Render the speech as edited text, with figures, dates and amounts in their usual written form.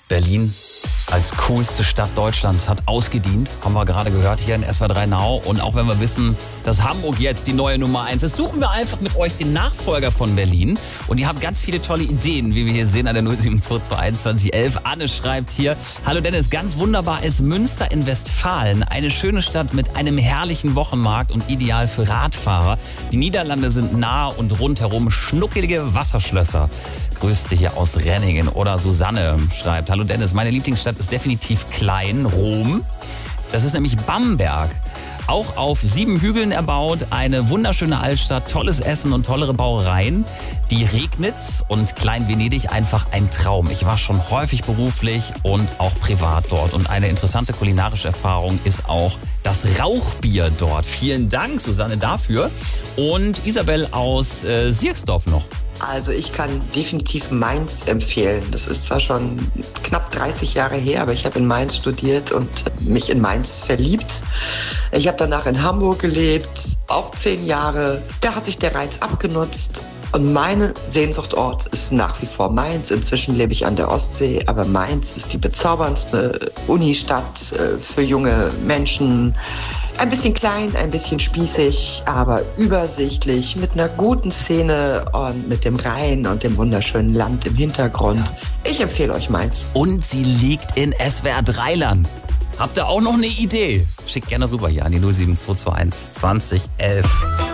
Berlin als coolste Stadt Deutschlands hat ausgedient. Haben wir gerade gehört hier in SWR 3 Now. Und auch wenn wir wissen, dass Hamburg jetzt die neue Nummer 1 ist, suchen wir einfach mit euch den Nachfolger von Berlin. Und ihr habt ganz viele tolle Ideen, wie wir hier sehen an der 07221 2011. Anne schreibt hier: Hallo Dennis, ganz wunderbar ist Münster in Westfalen. Eine schöne Stadt mit einem herrlichen Wochenmarkt und ideal für Radfahrer. Die Niederlande sind nah und rundherum schnuckelige Wasserschlösser. Grüßt sie hier aus Renningen. Oder Susanne schreibt: Hallo Dennis, meine Lieblingsstadt ist definitiv klein, Rom. Das ist nämlich Bamberg. Auch auf 7 Hügeln erbaut, eine wunderschöne Altstadt, tolles Essen und tollere Bauereien. Die Regnitz und Klein-Venedig einfach ein Traum. Ich war schon häufig beruflich und auch privat dort. Und eine interessante kulinarische Erfahrung ist auch das Rauchbier dort. Vielen Dank, Susanne, dafür. Und Isabel aus Sierksdorf noch. Also ich kann definitiv Mainz empfehlen. Das ist zwar schon knapp 30 Jahre her, aber ich habe in Mainz studiert und mich in Mainz verliebt. Ich habe danach in Hamburg gelebt, auch 10 Jahre. Da hat sich der Reiz abgenutzt. Und mein Sehnsuchtort ist nach wie vor Mainz. Inzwischen lebe ich an der Ostsee, aber Mainz ist die bezauberndste Unistadt für junge Menschen. Ein bisschen klein, ein bisschen spießig, aber übersichtlich, mit einer guten Szene und mit dem Rhein und dem wunderschönen Land im Hintergrund. Ich empfehle euch Mainz. Und sie liegt in SWR 3-Land. Habt ihr auch noch eine Idee? Schickt gerne rüber hier an die 07221 2011.